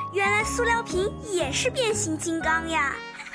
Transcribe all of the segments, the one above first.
原来塑料瓶也是变形金刚呀！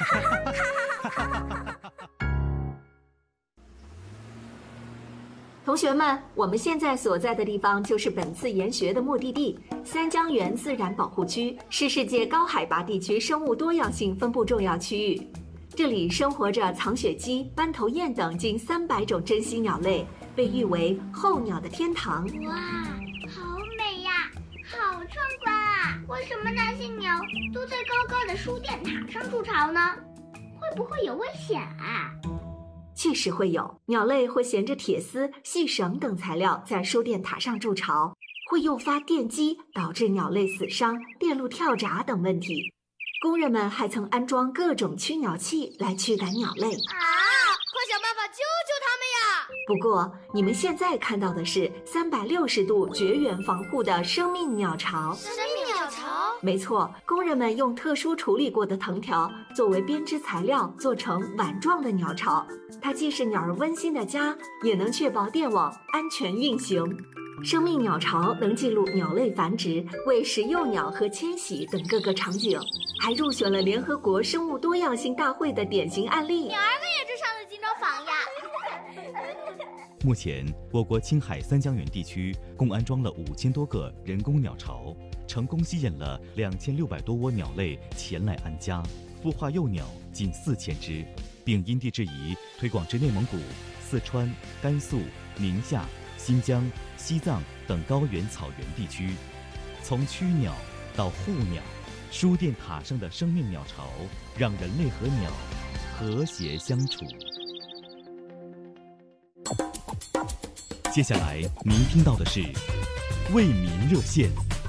同学们，我们现在所在的地方就是本次研学的目的地——三江源自然保护区，是世界高海拔地区生物多样性分布重要区域。这里生活着藏雪鸡、斑头雁等近300种珍稀鸟类，被誉为候鸟的天堂。 哇，好美呀，好壮观啊！为什么那些鸟都在高高的输电塔上筑巢呢？会不会有危险啊？ 确实会有，鸟类会衔着铁丝、细绳等材料在输电塔上筑巢，会诱发电击，导致鸟类死伤、电路跳闸等问题。工人们还曾安装各种驱鸟器来驱赶鸟类。 快想办法救救他们呀！ 不过，你们现在看到的是360度绝缘防护的生命鸟巢。 生命鸟巢？ 没错，工人们用特殊处理过的藤条作为编织材料，做成碗状的鸟巢。它既是鸟儿温馨的家，也能确保电网安全运行。生命鸟巢能记录鸟类繁殖、喂食幼鸟和迁徙等各个场景，还入选了联合国生物多样性大会的典型案例。 鸟儿们也去上了金钟坊呀！ 目前，我国青海三江源地区共安装了5000多个人工鸟巢，成功吸引了2600多窝鸟类前来安家，孵化幼鸟近4000只，并因地制宜推广至内蒙古、四川、甘肃、宁夏、新疆、西藏等高原草原地区。从驱鸟到护鸟，输电塔上的生命鸟巢让人类和鸟和谐相处。接下来您听到的是为民热线，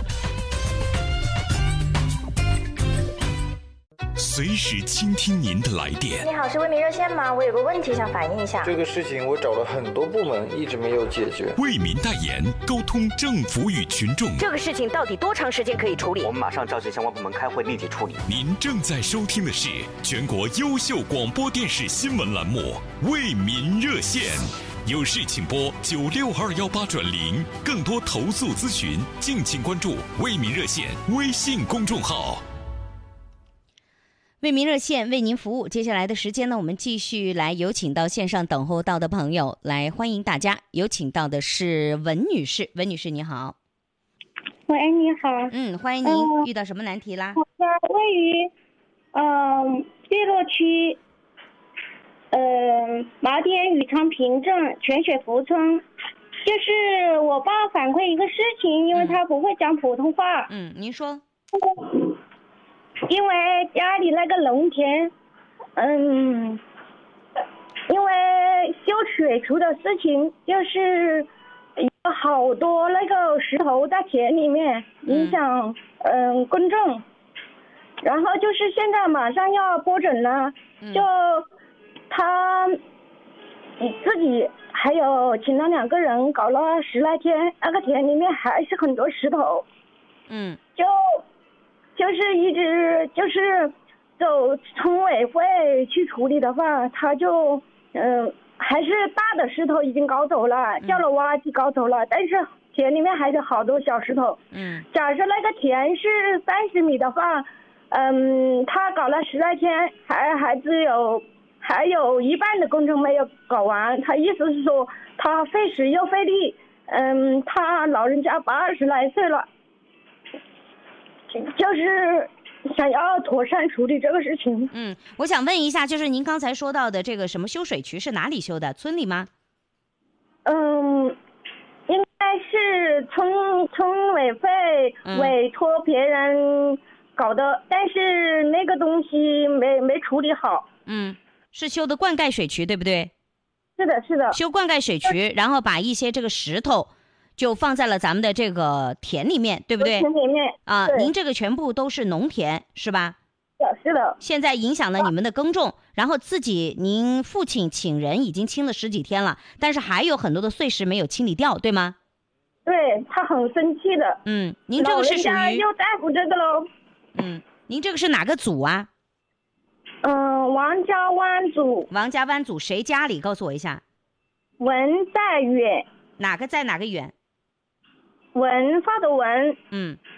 随时倾听您的来电。 你好，是为民热线吗？我有个问题想反映一下。 这个事情我找了很多部门，一直没有解决。 为民代言，沟通政府与群众。 这个事情到底多长时间可以处理？ 我们马上召集相关部门开会，立即处理。 您正在收听的是全国优秀广播电视新闻栏目《为民热线》。有事请拨96218转0，更多投诉咨询，敬请关注为民热线微信公众号。 为民热线为您服务。接下来的时间呢，我们继续来有请到线上等候到的朋友来欢迎大家。有请到的是文女士，文女士你好。 喂，你好。 欢迎您。遇到什么难题啦？ 我位于碧落区麻店宇昌平镇泉水湖村，就是我爸反馈一个事情，因为他不会讲普通话。 您说。 因为家里那个农田，因为修水渠的事情，就是有好多那个石头在田里面影响公众，然后就是现在马上要播种了，就他自己还有请了2个人搞了10来天，那个田里面还是很多石头，就是一直就是走村委会去处理的话，他就还是大的石头已经搞走了，叫了挖机搞走了，但是田里面还是好多小石头。假设那个田是30米的话，他搞了10来天，还有一半的工程没有搞完。他意思是说他费时又费力，他老人家80来岁了，就是想要妥善处理这个事情。 我想问一下，就是您刚才说到的这个什么修水渠是哪里修的？村里吗？ 应该是村委会委托别人搞的，但是那个东西没处理好。 是修的灌溉水渠，对不对？ 是的，是的。 修灌溉水渠，然后把一些这个石头就放在了咱们的这个田里面，对不对？ 田里面啊，您这个全部都是农田是吧？ 是的。 现在影响了你们的耕种，然后您父亲请人已经清了10几天了，但是还有很多的碎石没有清理掉，对吗？ 对，他很生气的。 您这个是属于又在乎这个喽。 您这个是哪个组啊？ 王家湾组。 王家湾组谁家里？告诉我一下。 文在远。 哪个在哪个远？ 文化的文。